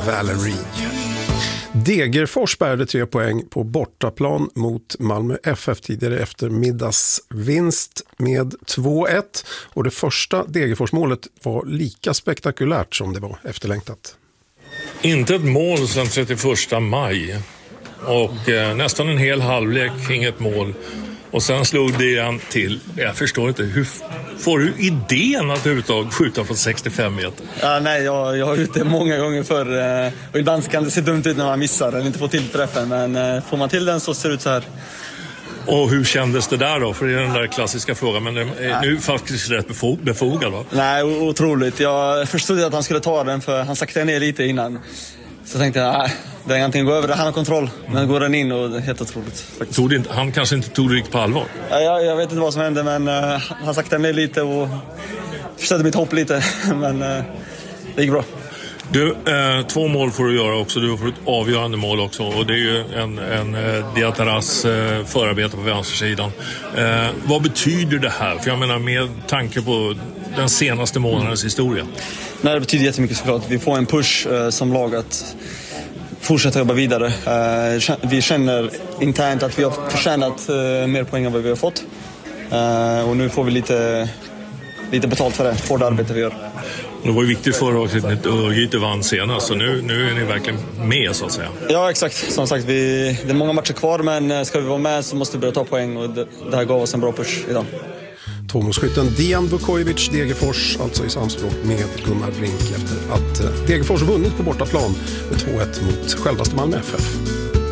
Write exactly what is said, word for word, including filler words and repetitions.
Valerie. Degerfors bärde tre poäng på bortaplan mot Malmö F F tidigare efter middagsvinst med två ett. Och det första Degerfors-målet var lika spektakulärt som det var efterlängtat. Inte ett mål sedan trettioförsta maj. Och eh, nästan en hel halvlek kring ett mål. Och sen slog det igen till. Jag förstår inte, hur får du idén att överhuvudtaget skjuta från sextiofem meter? Ja, nej, jag, jag har gjort det många gånger förr. Eh, och ibland kan det se dumt ut när man missar eller inte får till träffen. Men eh, får man till den så ser det ut så här. Och hur kändes det där då? För det är den där klassiska frågan. Men det är nu faktiskt rätt befog- befogad va? Nej, otroligt. Jag förstod att han skulle ta den för han saktade ner lite innan. Så tänkte jag, nej, det är ingenting att gå över det. Han har kontroll. Men går den in och det är helt otroligt. Tog det inte, han kanske inte tog det riktigt på allvar? Ja, jag, jag vet inte vad som hände, men uh, han saktade ner lite och förstörde mitt hopp lite. Men uh, det gick bra. Du, eh, två mål får du göra också. Du får ett avgörande mål också. Och det är ju en, en eh, Diataras eh, förarbete på vänstersidan. Eh, vad betyder det här? För jag menar med tanke på den senaste månadens historia. Nej, det betyder jättemycket såklart. Vi får en push eh, som lag att fortsätta jobba vidare. Eh, vi känner internt att vi har förtjänat eh, mer poäng än vad vi har fått. Eh, och nu får vi lite, lite betalt för det. Hårda arbete vi gör. Det var ju viktigt förra året att Örgryte vann senast, så nu, nu är ni verkligen med så att säga. Ja, exakt. Som sagt, vi, det är många matcher kvar, men ska vi vara med så måste vi börja ta poäng och det, det här gav oss en bra push idag. Tvåmålsskytten Dejan Vukojevic, Degerfors, alltså i samspråk med Gunnar Brink efter att Degerfors vunnit på bortaplan med två ett mot självaste Malmö F F.